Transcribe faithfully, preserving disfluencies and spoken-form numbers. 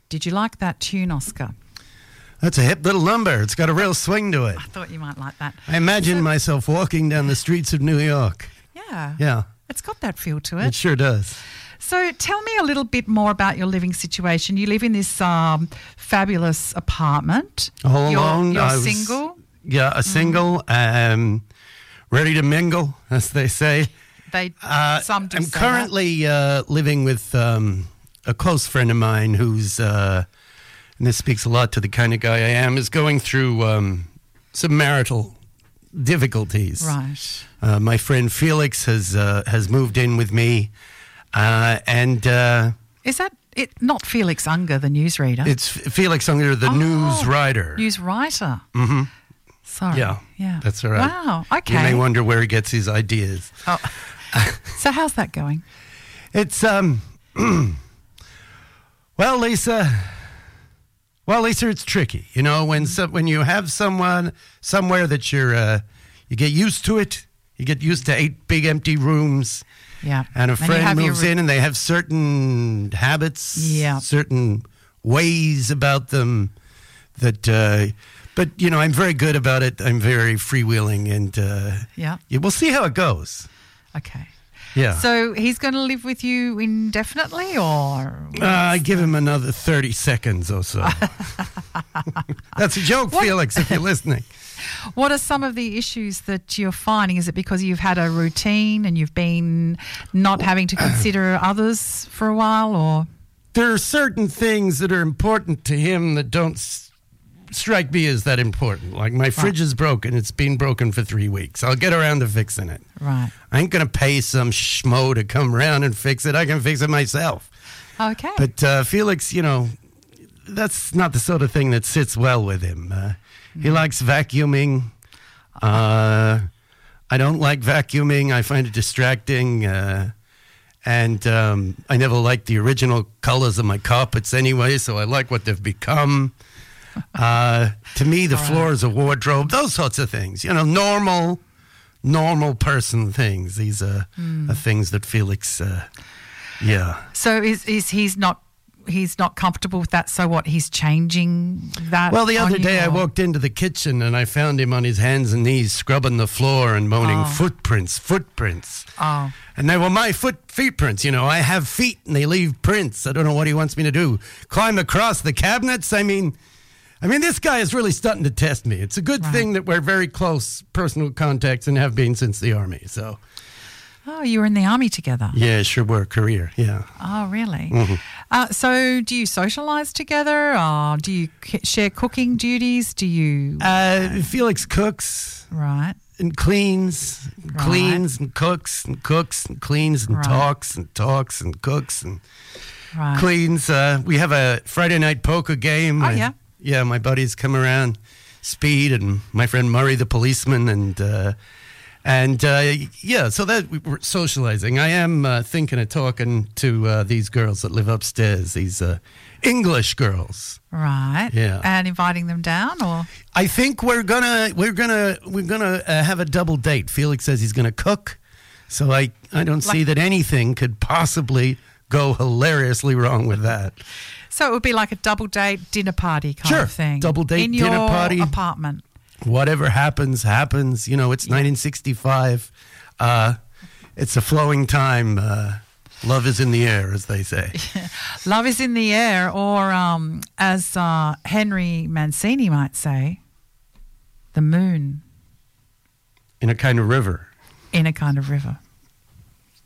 Did you like that tune, Oscar? That's a hip little number. It's got a real swing to it. I thought you might like that. I imagine So- myself walking down the streets of New York. Yeah. Yeah, It's got that feel to it it. sure does. So tell me a little bit more about your living situation. You live in this um, fabulous apartment. All you're, alone. You're I was- single. Yeah, a single, um, ready to mingle, as they say. They Uh, some do I'm say currently uh, living with um, a close friend of mine who's, uh, and this speaks a lot to the kind of guy I am, is going through um, some marital difficulties. that. Right. Uh, my friend Felix has uh, has moved in with me, uh, and uh, Is that it? Not Felix Unger, the newsreader. it's Felix Unger, the Oh, news writer. News writer. hmm Sorry. Yeah, Yeah. that's all right. Wow. You Okay. may wonder where he gets his ideas. Oh. So how's that going? It's um, well, Lisa. Well, Lisa, it's tricky. You know, when some, when you have someone somewhere that you're, uh, you get used to it. You get used to eight big empty rooms, Yeah. and a you friend have your moves ru- in, and they have certain habits, Yeah. certain ways about them that. Uh, but you know, I'm very good about it. I'm very freewheeling, and uh, Yeah. yeah, we'll see how it goes. Okay. Yeah. So he's going to live with you indefinitely, or Uh, I give him another thirty seconds or so. That's a joke, What- Felix, if you're listening. what are some of the issues that you're finding? Is it because you've had a routine and you've been not having to consider others for a while, or There are certain things that are important to him that don't s- strike me as that important. Like my fridge is broken. It's been broken for three weeks. I'll get around to fixing it. right? I ain't going to pay some schmo to come around and fix it. I can fix it myself. Okay. But uh, Felix, you know, that's not the sort of thing that sits well with him. Uh, he likes vacuuming. Uh, I don't like vacuuming. I find it distracting. Uh, and um, I never liked the original colors of my carpets anyway, so I like what they've become. Uh, to me, the floor is a wardrobe. Those sorts of things. You know, normal, normal person things. These are, are things that Felix, uh, yeah. So is is he's not he's not comfortable with that? So what? He's changing that. Well, the on other you, day I or- walked into the kitchen and I found him on his hands and knees scrubbing the floor and moaning, Oh. footprints, footprints. Oh, And they were my foot feet prints. You know, I have feet and they leave prints. I don't know what he wants me to do. Climb across the cabinets? I mean, I mean, this guy is really starting to test me. It's a good Right. thing that we're very close personal contacts and have been since the Army. So, oh, you were in the army together. yeah, sure were. Career, yeah. Oh, really? Mm-hmm. Uh, so, do you socialise together? Or do you c- share cooking duties? Do you Uh, Felix cooks right? and cleans, and Right. cleans and cooks and cooks and cleans and Right. talks and talks and cooks and Right. cleans. Uh, we have a Friday night poker game. Oh, I- yeah? Yeah, my buddies come around, Speed and my friend Murray the policeman, and uh, and uh, yeah, so that we're socializing. I am uh, thinking of talking to uh, these girls that live upstairs, these uh, English girls. Right. Yeah. And inviting them down, or I think we're gonna we're gonna we're gonna uh, have a double date. Felix says he's gonna cook, so I I don't see Like- that anything could possibly go hilariously wrong with that. so it would be like a double date dinner party kind Sure. of thing. Double date in dinner your party. apartment. Whatever happens, happens. You know, it's nineteen sixty-five. Uh, it's a flowing time. Uh, love is in the air, as they say. Love is in the air, or um, as uh, Henry Mancini might say, the moon In a kind of river. in a kind of river.